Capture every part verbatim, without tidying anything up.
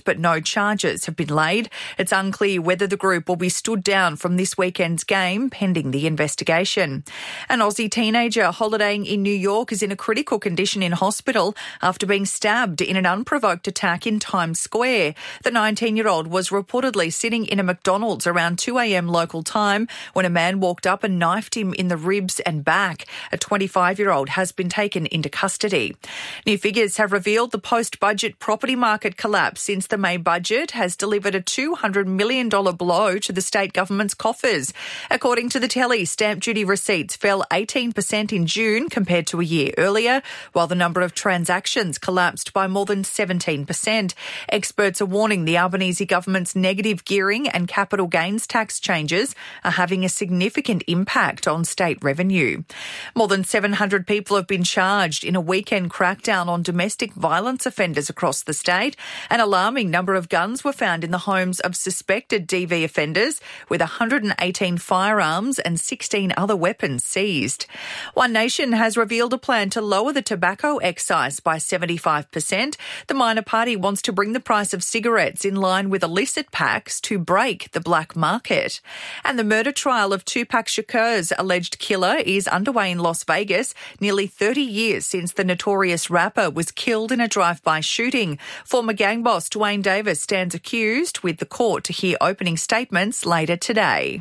but no charges have been laid. It's unclear whether the group will be stood down from this weekend's game pending the investigation. An Aussie teenager holidaying in New York is in a critical condition in hospital after being stabbed in an unprovoked attack in Times Square. The nineteen-year-old was reportedly sitting in a McDonald's around two a.m. local time when a man walked up and knifed him in the ribs and back. A twenty-five-year-old has been taken into custody. New figures have revealed the post-budget property market collapse since the May budget has delivered a two hundred million dollars blow to the state government's coffers. According to the Telly, stamp duty receipts fell eighteen percent in June compared to a year earlier, while the number of transactions collapsed by more than seventeen percent. Experts are warning the Albanese government's negative gearing and capital gains tax changes are having a significant impact on state revenue. More than seven hundred people have been charged in a weekend crackdown on domestic violence offenders across the state. An alarming number of guns were found in the homes of suspected D V offenders, with one hundred eighteen firearms and sixteen other weapons seized. One Nation has revealed a plan to lower the tobacco excise by seventy-five percent. The minor party wants to bring the price of cigarettes in line with illicit packs to break the black market. And the murder trial of Tupac Shakur's alleged killer is underway in Las Vegas, nearly thirty years since the notorious rapper was killed in a drive-by shooting. Former gang boss Dwayne Davis stands accused, with the court to hear opening statements later today.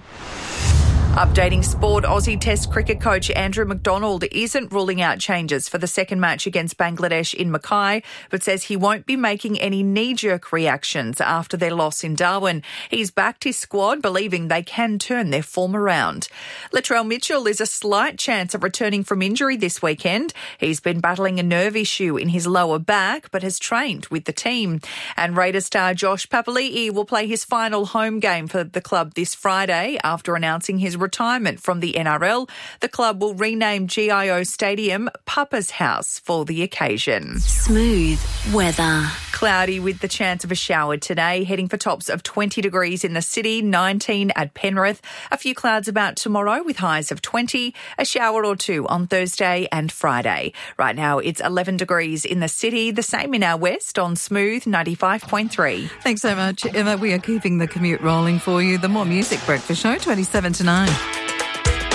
Updating sport, Aussie Test cricket coach Andrew McDonald isn't ruling out changes for the second match against Bangladesh in Mackay, but says he won't be making any knee-jerk reactions after their loss in Darwin. He's backed his squad, believing they can turn their form around. Latrell Mitchell is a slight chance of returning from injury this weekend. He's been battling a nerve issue in his lower back, but has trained with the team. And Raiders star Josh Papali'i will play his final home game for the club this Friday after announcing his retirement from the N R L. The club will rename G I O Stadium Papa's House for the occasion. Smooth weather. Cloudy with the chance of a shower today, heading for tops of twenty degrees in the city, nineteen at Penrith. A few clouds about tomorrow with highs of twenty, a shower or two on Thursday and Friday. Right now it's eleven degrees in the city, the same in our west on Smooth ninety-five point three. Thanks so much, Emma. We are keeping the commute rolling for you. The More Music Breakfast Show, twenty-seven to nine.